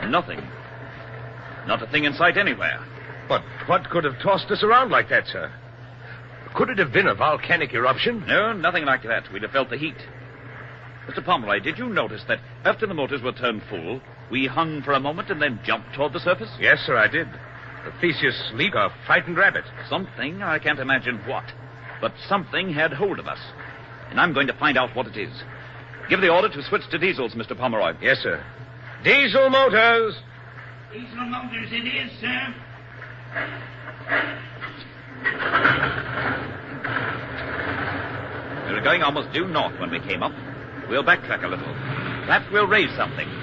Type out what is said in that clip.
Nothing. Not a thing in sight anywhere. But what could have tossed us around like that, sir? Could it have been a volcanic eruption? No, nothing like that. We'd have felt the heat. Mr. Pomeroy, did you notice that after the motors were turned full, we hung for a moment and then jumped toward the surface? Yes, sir, I did. The Theseus leaped a frightened rabbit. Something, I can't imagine what. But something had hold of us. And I'm going to find out what it is. Give the order to switch to diesels, Mr. Pomeroy. Yes, sir. Diesel motors! Diesel motors it is, sir. We were going almost due north when we came up. We'll backtrack a little. Perhaps we'll raise something.